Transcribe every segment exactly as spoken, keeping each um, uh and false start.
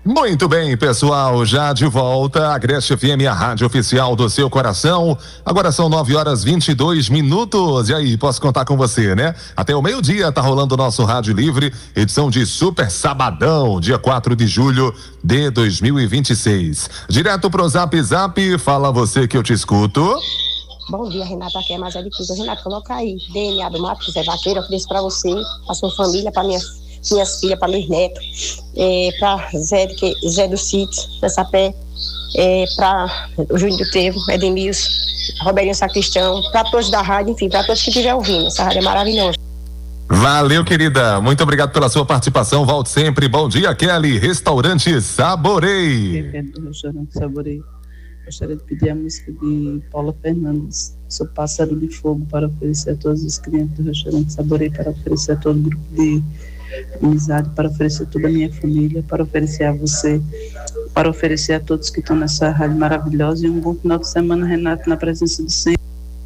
Muito bem, pessoal, já de volta, a Agreste F M, a rádio oficial do seu coração. Agora são nove horas e vinte e dois minutos. E aí, posso contar com você, né? Até o meio-dia tá rolando o nosso Rádio Livre, edição de Super Sabadão, dia quatro de julho de dois mil e vinte e seis. Direto pro Zap Zap, fala você que eu te escuto. Bom dia, Renata, aqui é mais é de tudo. Renata, coloca aí D N A do Mato, Zé Vaqueiro, eu ofereço pra você, pra sua família, pra minha minhas filhas, para meus netos, é, para Zé, Zé do Sítio, Zé Sapé, é, para o Júnior do Trevo, Edemilson, Roberinho Sacristão, para todos da rádio, enfim, para todos que estiverem ouvindo. Essa rádio é maravilhosa. Valeu, querida. Muito obrigado pela sua participação. Volte sempre. Bom dia, Kelly. Restaurante Saborei. Do Restaurante Saborei. Gostaria de pedir a música de Paula Fernandes, Sou Pássaro de Fogo, para oferecer a todos os clientes do Restaurante Saborei, para oferecer a todo o grupo de amizade, para oferecer toda a minha família, para oferecer a você, para oferecer a todos que estão nessa rádio maravilhosa, e um bom final de semana, Renato, na presença do Senhor.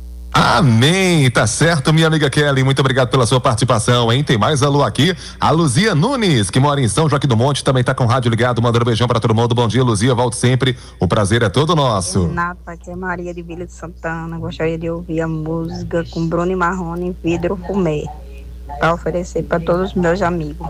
Amém, tá certo, minha amiga Kelly, muito obrigado pela sua participação, hein? Tem mais alô aqui, a Luzia Nunes, que mora em São Joaquim do Monte, também tá com o rádio ligado, mandando um beijão pra todo mundo. Bom dia, Luzia, volte sempre, o prazer é todo nosso. Renato, aqui é Maria de Vila de Santana, gostaria de ouvir a música com Bruno e Marrone, Vidro Fumê, para oferecer para todos os meus amigos.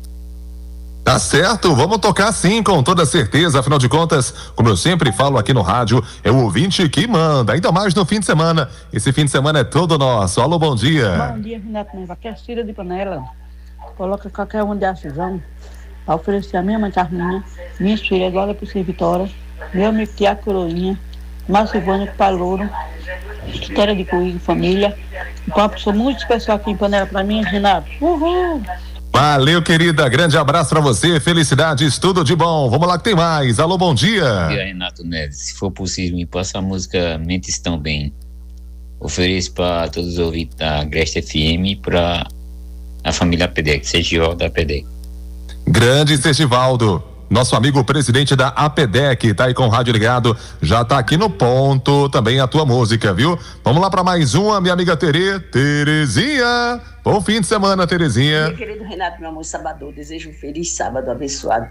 Tá certo, vamos tocar sim, com toda certeza, afinal de contas, como eu sempre falo aqui no rádio, é o ouvinte que manda, ainda mais no fim de semana. Esse fim de semana é todo nosso. Alô, bom dia. Bom dia, Renato Neva, aqui é Cira de Panela. Coloca qualquer um de decisão para oferecer a minha mãe Carminha, minha filha Glória Priscila Vitória, meu amigo Tiago Coroinha, Márcio Ivânia Palouro, História de Coelho, família. Então, uma pessoa muito especial aqui em Panela para mim, Renato. Uhul! Valeu, querida, grande abraço pra você, felicidades, tudo de bom. Vamos lá que tem mais. Alô, bom dia. Bom dia, Renato Neves. Se for possível, me passa a música Mentes Tão Bem. Ofereço para todos os ouvintes da Agreste F M e para a família Apedec, Sergio da Apedec. Grande Sergivaldo, nosso amigo presidente da Apedec, tá aí com o rádio ligado, já tá aqui no ponto, também a tua música, viu? Vamos lá para mais uma, minha amiga Tere, Terezinha. Bom fim de semana, Terezinha. Meu querido Renato, meu amor, Sabadão, desejo um feliz sábado abençoado.